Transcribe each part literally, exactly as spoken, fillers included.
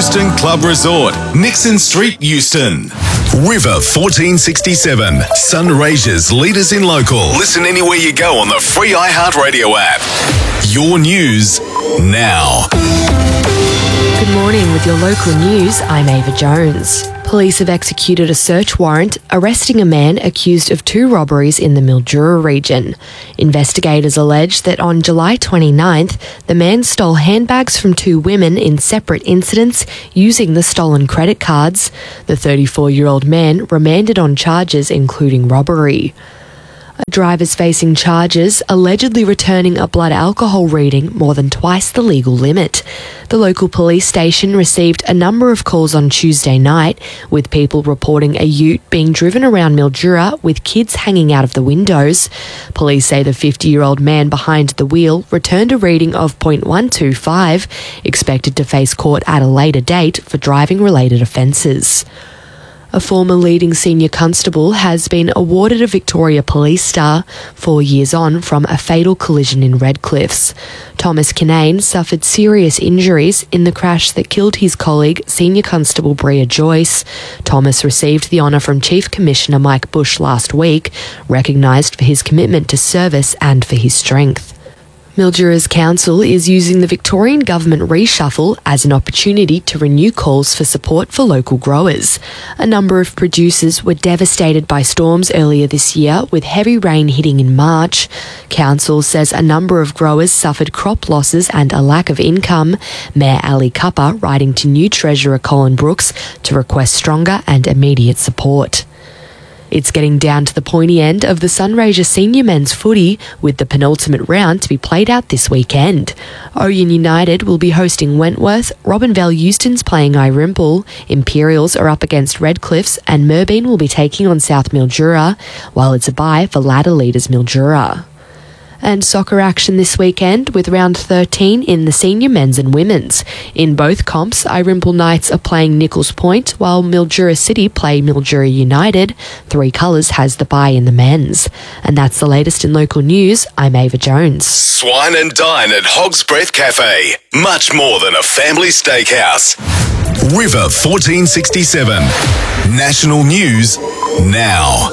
Euston Club Resort, Nixon Street, Euston. River fourteen sixty-seven, Sunraysia's leaders in local. Listen anywhere you go on the free iHeartRadio app. Your news now. Good morning. With your local news, I'm Ava Jones. Police have executed a search warrant arresting a man accused of two robberies in the Mildura region. Investigators allege that on July twenty-ninth, the man stole handbags from two women in separate incidents using the stolen credit cards. The thirty-four-year-old man remanded on charges including robbery. A driver's facing charges allegedly returning a blood alcohol reading more than twice the legal limit. The local police station received a number of calls on Tuesday night, with people reporting a ute being driven around Mildura with kids hanging out of the windows. Police say the fifty-year-old man behind the wheel returned a reading of point one two five, expected to face court at a later date for driving-related offences. A former leading senior constable has been awarded a Victoria Police Star four years on from a fatal collision in Redcliffs. Thomas Kinane suffered serious injuries in the crash that killed his colleague, Senior Constable Bria Joyce. Thomas received the honour from Chief Commissioner Mike Bush last week, recognised for his commitment to service and for his strength. Mildura's council is using the Victorian Government reshuffle as an opportunity to renew calls for support for local growers. A number of producers were devastated by storms earlier this year, with heavy rain hitting in March. Council says a number of growers suffered crop losses and a lack of income. Mayor Ali Cupper writing to new Treasurer Colin Brooks to request stronger and immediate support. It's getting down to the pointy end of the Sunraysia Senior Men's Footy, with the penultimate round to be played out this weekend. Oyen United will be hosting Wentworth, Robinvale Euston's playing Irimple, Imperials are up against Redcliffs, and Merbein will be taking on South Mildura, while it's a bye for ladder leaders Mildura. And soccer action this weekend with round thirteen in the senior men's and women's. In both comps, Irimple Knights are playing Nichols Point, while Mildura City play Mildura United. Three Colours has the bye in the men's. And that's the latest in local news. I'm Ava Jones. Swine and dine at Hog's Breath Cafe. Much more than a family steakhouse. River fourteen sixty-seven. National news now.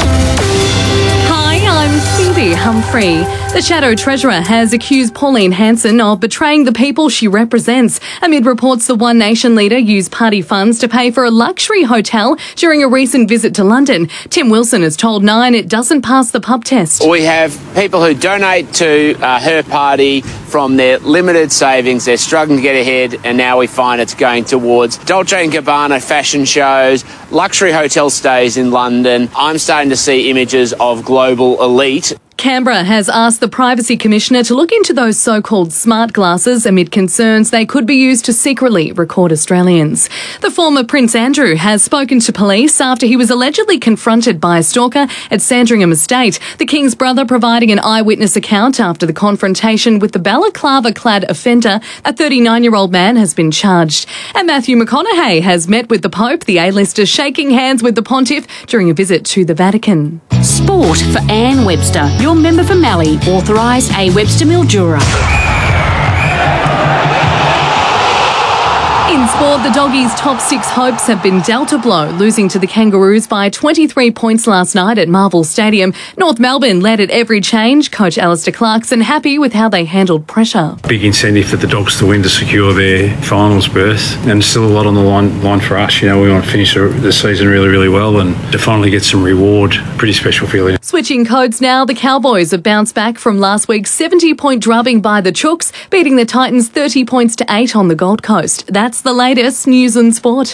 Hi, I'm Cindy Humphrey. The Shadow Treasurer has accused Pauline Hanson of betraying the people she represents amid reports the One Nation leader used party funds to pay for a luxury hotel during a recent visit to London. Tim Wilson has told Nine it doesn't pass the pub test. We have people who donate to uh, her party from their limited savings. They're struggling to get ahead, and now we find it's going towards Dolce and Gabbana fashion shows, luxury hotel stays in London. I'm starting to see images of global elite. Canberra has asked the Privacy Commissioner to look into those so-called smart glasses amid concerns they could be used to secretly record Australians. The former Prince Andrew has spoken to police after he was allegedly confronted by a stalker at Sandringham Estate. The King's brother providing an eyewitness account after the confrontation with the balaclava-clad offender. A thirty-nine-year-old man has been charged. And Matthew McConaughey has met with the Pope, the A-lister shaking hands with the Pontiff during a visit to the Vatican. Sport for Anne Webster. Your member for Mallee, authorised A. Webster Mildura. In sport, the Doggies' top six hopes have been dealt a blow, losing to the Kangaroos by twenty-three points last night at Marvel Stadium. North Melbourne led at every change. Coach Alistair Clarkson happy with how they handled pressure. Big incentive for the Dogs to win to secure their finals berth, and still a lot on the line, line for us. You know, we want to finish the season really, really well and to finally get some reward. Pretty special feeling. Switching codes now, the Cowboys have bounced back from last week's seventy-point drubbing by the Chooks, beating the Titans thirty points to eight on the Gold Coast. That's the latest news and sport.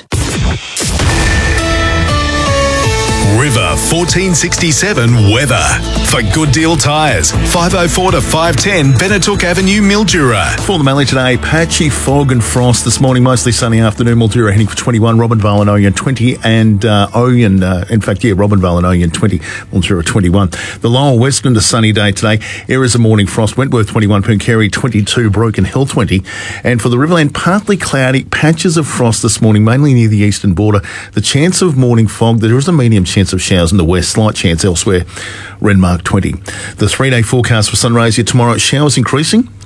River fourteen sixty-seven weather. For Good Deal Tyres, five oh four to five ten Benetook Avenue, Mildura. For the Mallee today, patchy fog and frost this morning, mostly sunny afternoon. Mildura heading for twenty-one, Robinvale and Oyen twenty, and uh, Oyen, uh, in fact, yeah, Robinvale and Oyen twenty, Mildura twenty-one. The lower Westland, a sunny day today. Areas of morning frost, Wentworth twenty-one, Pooncarie twenty-two, Broken Hill twenty. And for the Riverland, partly cloudy, patches of frost this morning, mainly near the eastern border. The chance of morning fog, there is a medium chance of showers in the west, slight chance elsewhere. Renmark twenty. The three-day forecast for Sunraysia tomorrow, showers increasing,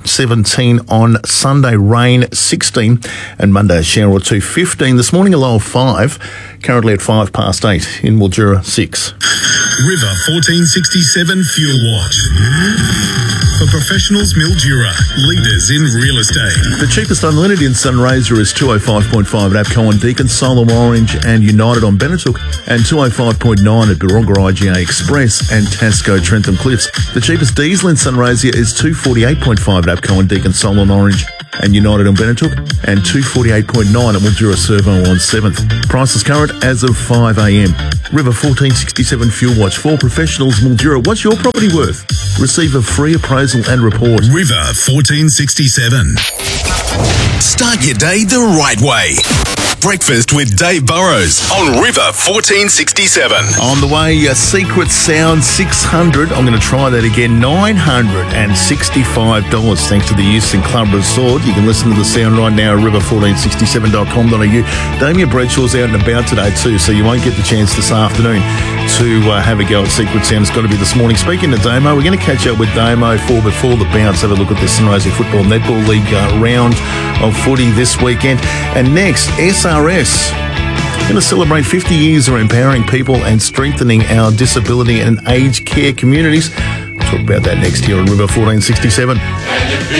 seventeen on Sunday, rain sixteen, and Monday a shower or two, fifteen. This morning a low of five, currently at five past eight in Mildura six. River fourteen sixty-seven Fuel Watch. For professionals, Mildura, leaders in real estate. The cheapest unleaded in Sunraysia is two oh five point five at APCO and Deakin, Solar Orange and United on Benetook, and two oh five point nine at Baronga I G A Express and Tasco Trentham Cliffs. The cheapest diesel in Sunraysia is two forty-eight point five at APCO and Deakin, Solar Orange and United on Benetook, and two forty-eight point nine at Mildura Servo on seventh. Prices current as of five a.m. River fourteen sixty-seven Fuel Watch for professionals, Mildura. What's your property worth? Receive a free appraisal and report. River fourteen sixty-seven. Start your day the right way. Breakfast with Dave Burrows on River fourteen sixty-seven. On the way, a Secret Sound six hundred. I'm going to try that again. nine hundred sixty-five dollars thanks to the Euston Club Resort. You can listen to the sound right now at river fourteen sixty-seven dot com dot a u. Damien Bradshaw's out and about today too, so you won't get the chance this afternoon to uh, have a go at Secret Sound. It's got to be this morning. Speaking of Damo, we're going to catch up with Damo for before the bounce. Have a look at the Sunraysia Football Netball League uh, round of footy this weekend. And next, S R S. Going to celebrate fifty years of empowering people and strengthening our disability and aged care communities. We'll talk about that next here on River fourteen sixty-seven.